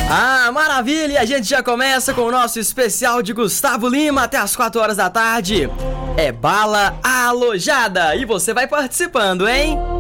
Ah, maravilha! E a gente já começa com o nosso especial de Gustavo Lima até as 4 horas da tarde. É bala alojada e você vai participando, hein?